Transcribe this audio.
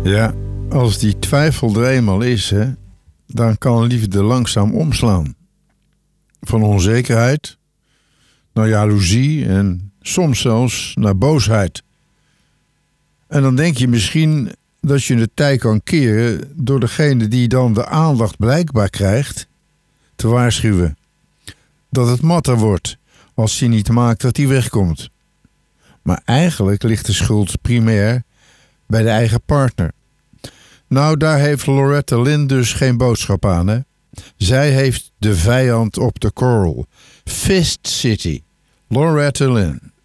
Ja, als die twijfel er eenmaal is, hè, dan kan liefde langzaam omslaan. Van onzekerheid naar jaloezie en soms zelfs naar boosheid. En dan denk je misschien dat je het tij kan keren door degene die dan de aandacht blijkbaar krijgt te waarschuwen. Dat het matter wordt als hij niet maakt dat hij wegkomt. Maar eigenlijk ligt de schuld primair bij de eigen partner. Nou, daar heeft Loretta Lynn dus geen boodschap aan, hè? Zij heeft de vijand op de korrel. Fist City. Loretta Lynn.